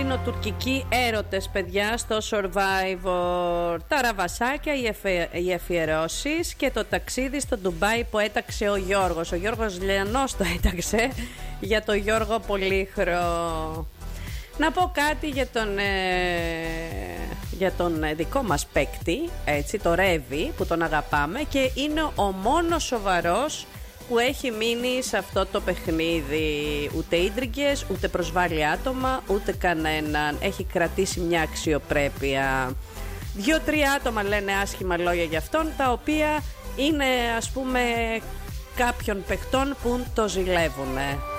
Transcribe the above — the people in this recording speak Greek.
ελληνοτουρκικοί έρωτες, παιδιά, στο Survivor. Τα ραβασάκια, οι αφιερώσεις και το ταξίδι στο Ντουμπάι που έταξε ο Γιώργος. Ο Γιώργος Λιανός το έταξε για τον Γιώργο Πολύχρο. Να πω κάτι για τον δικό μας παίκτη, έτσι, το Ρέβι, που τον αγαπάμε και είναι ο μόνος σοβαρός που έχει μείνει σε αυτό το παιχνίδι. Ούτε ίντριγκες, ούτε προσβάλλει άτομα, ούτε κανέναν. Έχει κρατήσει μια αξιοπρέπεια. 2-3 άτομα λένε άσχημα λόγια για αυτόν, τα οποία είναι, ας πούμε, κάποιων παιχτών που το ζηλεύουνε.